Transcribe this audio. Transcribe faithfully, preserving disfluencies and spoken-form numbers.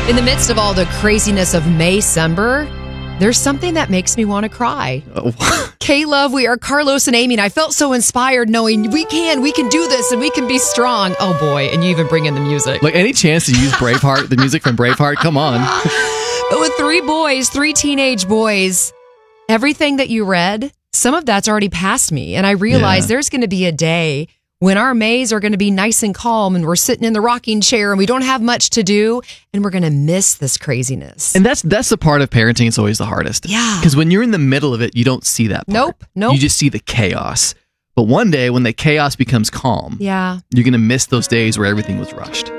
In the midst of all the craziness of May-cember, there's something that makes me want to cry. Oh. K-Love, we are Carlos and Amy, and I felt so inspired knowing we can, we can do this, and we can be strong. Oh boy, and you even bring in the music. Like, any chance to use Braveheart, the music from Braveheart? Come on. But with three boys, three teenage boys, everything that you read, some of that's already past me. And I realize Yeah. there's going to be a day when our Mays are going to be nice and calm and we're sitting in the rocking chair and we don't have much to do and we're going to miss this craziness. And that's that's the part of parenting that's always the hardest. Yeah. Because when you're in the middle of it, you don't see that part. Nope, nope. You just see the chaos. But one day, when the chaos becomes calm, Yeah. you're going to miss those days where everything was rushed.